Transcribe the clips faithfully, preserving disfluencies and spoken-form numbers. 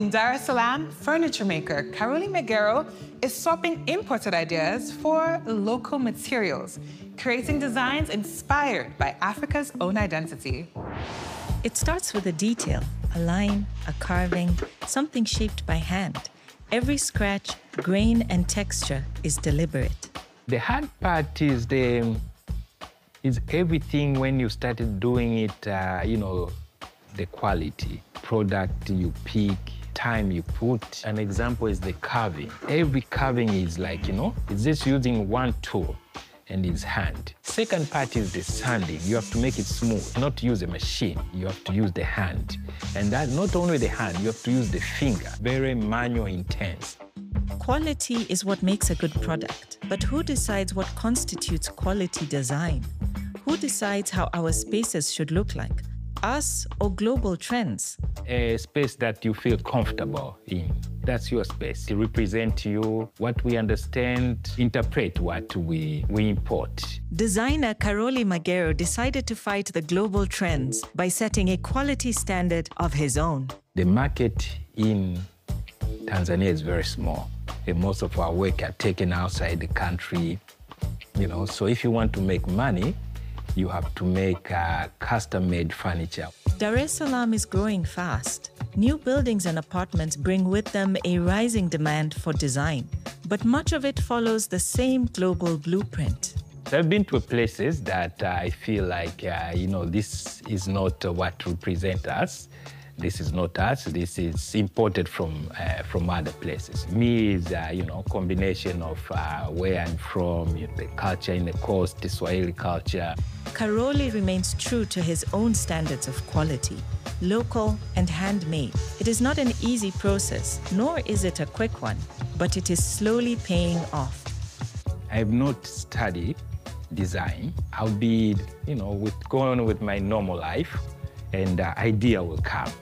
Dar es Salaam furniture maker Karoli Megero is swapping imported ideas for local materials, creating designs inspired by Africa's own identity. It starts with a detail, a line, a carving, something shaped by hand. Every scratch, grain, and texture is deliberate. The hard part is the is everything when you started doing it, uh, you know, the quality, product you pick, time you put. An example is the carving. Every carving is like, you know, it's just using one tool and it's hand. Second part is the sanding. You have to make it smooth, not use a machine. You have to use the hand. And that not only the hand, you have to use the finger. Very manual intense. Quality is what makes a good product. But who decides what constitutes quality design? Who decides how our spaces should look like? Us or global trends? A space that you feel comfortable in. That's your space. It represents you, what we understand, interpret what we, we import. Designer Karoli Megero decided to fight the global trends by setting a quality standard of his own. The market in Tanzania is very small. And most of our work are taken outside the country. You know, so if you want to make money, you have to make uh, custom-made furniture. Dar es Salaam is growing fast. New buildings and apartments bring with them a rising demand for design, but much of it follows the same global blueprint. So I've been to places that uh, I feel like, uh, you know, this is not uh, what represents us. This is not us. This is imported from uh, from other places. Me is, uh, you know, combination of uh, where I'm from, you know, the culture in the coast, the Swahili culture. Karoli remains true to his own standards of quality, local and handmade. It is not an easy process, nor is it a quick one, but it is slowly paying off. I have not studied design. I'll be, you know, with going on with my normal life, and uh, idea will come.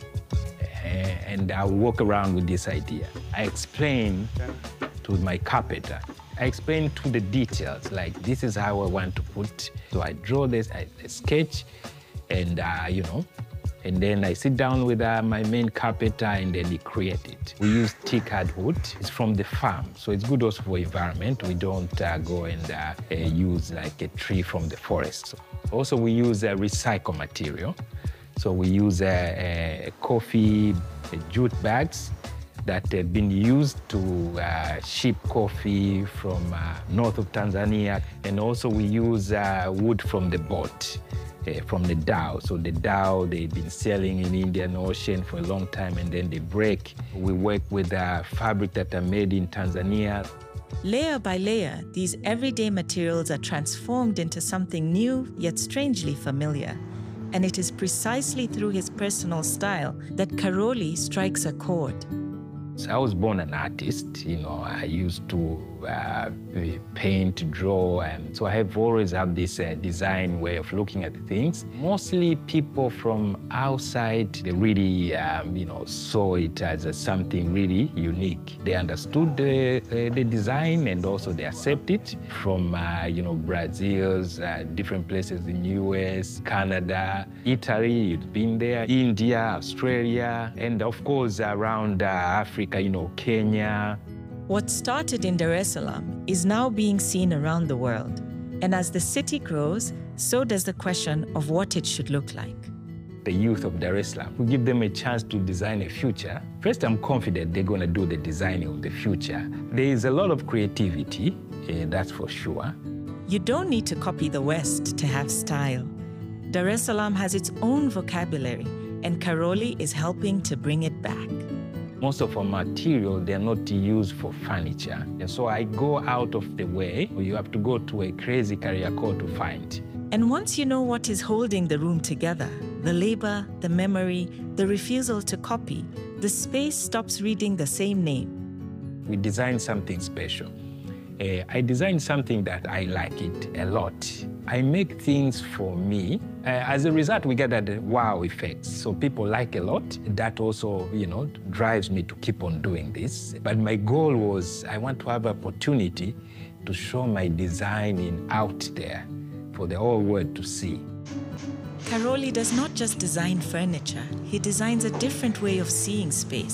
And I'll walk around with this idea. I explain to my carpenter. I explain to the details, like this is how I want to put. So I draw this, I, I sketch, and uh, you know, and then I sit down with uh, my main carpenter, and then we create it. We use teak hardwood. It's from the farm, so it's good also for environment. We don't uh, go and uh, uh, use like a tree from the forest. Also, we use uh, recycled material. So we use uh, uh, coffee uh, jute bags that have been used to uh, ship coffee from uh, north of Tanzania. And also we use uh, wood from the boat, uh, from the dhow. So the dhow, they've been sailing in the Indian Ocean for a long time, and then they break. We work with uh, fabric that are made in Tanzania. Layer by layer, these everyday materials are transformed into something new, yet strangely familiar. And it is precisely through his personal style that Karoli strikes a chord. So I was born an artist, you know, I used to uh, paint, draw, and so I have always had this uh, design way of looking at things. Mostly people from outside, they really, um, you know, saw it as a, something really unique. They understood the, uh, the design, and also they accept it from, uh, you know, Brazil's, uh, different places in U S, Canada, Italy, you've been there, India, Australia, and of course around uh, Africa, you know, Kenya. What started in Dar es Salaam is now being seen around the world. And as the city grows, so does the question of what it should look like. The youth of Dar es Salaam, we give them a chance to design a future. First, I'm confident they're going to do the designing of the future. There is a lot of creativity, uh, that's for sure. You don't need to copy the West to have style. Dar es Salaam has its own vocabulary, and Karoli is helping to bring it back. Most of our material, they're not used for furniture. And so I go out of the way. You have to go to a crazy Kariakoo to find. And once you know what is holding the room together, the labor, the memory, the refusal to copy, the space stops reading the same name. We design something special. Uh, I design something that I like it a lot. I make things for me. Uh, as a result, we get that wow effect. So people like a lot. That also, you know, drives me to keep on doing this. But my goal was I want to have opportunity to show my design in out there for the whole world to see. Karoli does not just design furniture. He designs a different way of seeing space.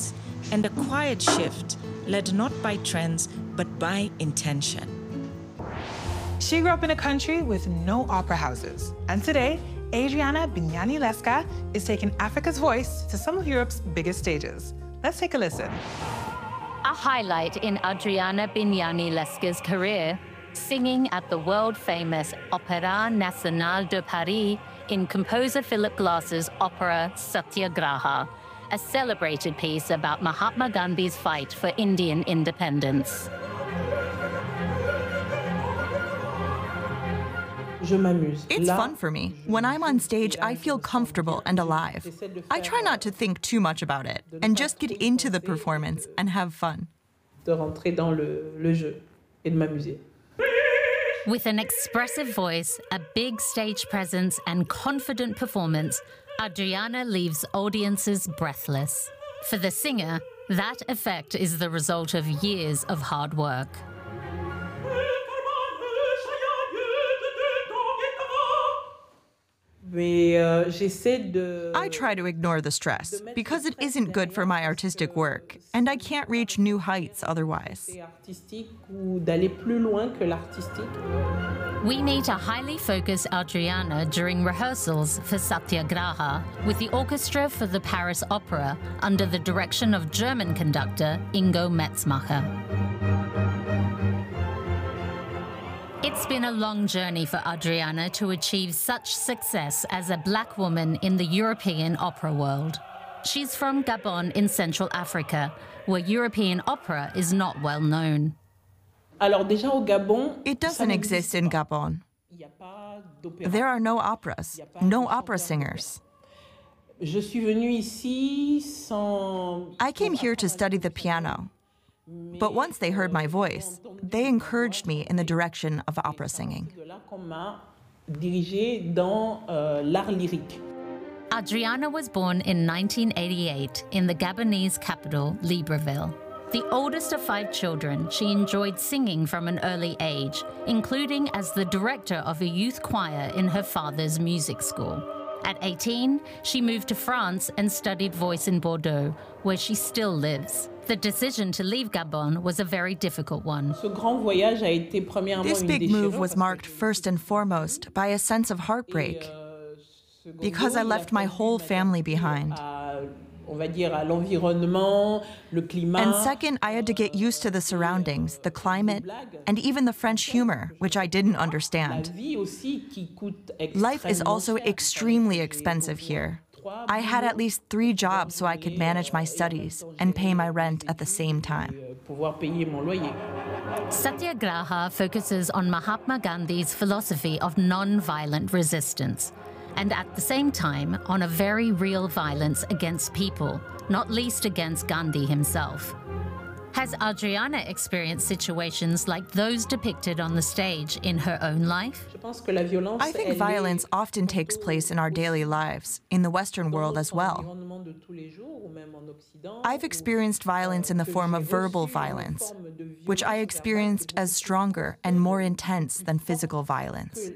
and a quiet shift led not by trends, but by intention. She grew up in a country with no opera houses, and today, Adriana Bignani-Lesca is taking Africa's voice to some of Europe's biggest stages. Let's take a listen. A highlight in Adriana Bignani-Lesca's career, singing at the world-famous Opéra National de Paris in composer Philip Glass's opera Satyagraha, a celebrated piece about Mahatma Gandhi's fight for Indian independence. It's fun for me. When I'm on stage, I feel comfortable and alive. I try not to think too much about it and just get into the performance and have fun. With an expressive voice, a big stage presence, and confident performance, Adriana leaves audiences breathless. For the singer, that effect is the result of years of hard work. I try to ignore the stress because it isn't good for my artistic work, and I can't reach new heights otherwise. We meet a highly focused Adriana during rehearsals for Satyagraha with the orchestra for the Paris Opera under the direction of German conductor Ingo Metzmacher. It's been a long journey for Adriana to achieve such success as a black woman in the European opera world. She's from Gabon in Central Africa, where European opera is not well known. It doesn't exist in Gabon. There are no operas, no opera singers. I came here to study the piano. But once they heard my voice, they encouraged me in the direction of opera singing. Adriana was born in nineteen eighty-eight in the Gabonese capital, Libreville. The oldest of five children, she enjoyed singing from an early age, including as the director of a youth choir in her father's music school. At eighteen, she moved to France and studied voice in Bordeaux, where she still lives. The decision to leave Gabon was a very difficult one. This big move was marked first and foremost by a sense of heartbreak, because I left my whole family behind. And second, I had to get used to the surroundings, the climate, and even the French humor, which I didn't understand. Life is also extremely expensive here. I had at least three jobs so I could manage my studies and pay my rent at the same time. Satyagraha focuses on Mahatma Gandhi's philosophy of non-violent resistance, and at the same time on a very real violence against people, not least against Gandhi himself. Has Adriana experienced situations like those depicted on the stage in her own life? I think violence often takes place in our daily lives, in the Western world as well. I've experienced violence in the form of verbal violence, which I experienced as stronger and more intense than physical violence.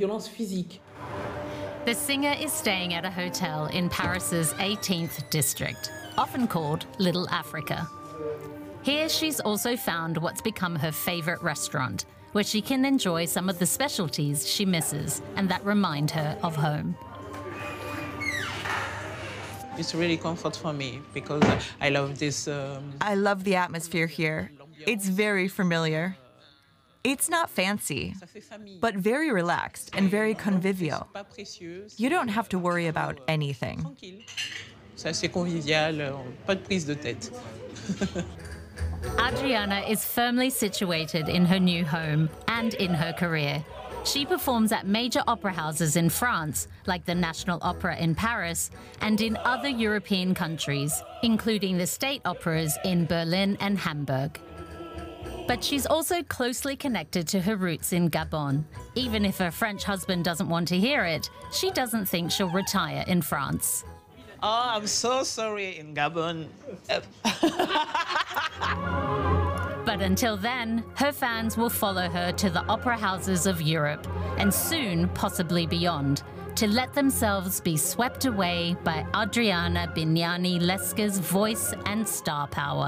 The singer is staying at a hotel in Paris's eighteenth district, often called Little Africa. Here, she's also found what's become her favorite restaurant, where she can enjoy some of the specialties she misses and that remind her of home. It's really comfort for me because I love this. Um... I love the atmosphere here. It's very familiar. It's not fancy, but very relaxed and very convivial. You don't have to worry about anything. C'est assez convivial, pas de prise de tête. Adriana is firmly situated in her new home and in her career. She performs at major opera houses in France, like the National Opera in Paris, and in other European countries, including the state operas in Berlin and Hamburg. But she's also closely connected to her roots in Gabon. Even if her French husband doesn't want to hear it, she doesn't think she'll retire in France. Oh, I'm so sorry, in Gabon. But until then, her fans will follow her to the opera houses of Europe, and soon, possibly beyond, to let themselves be swept away by Adriana Bignani Lesca's voice and star power.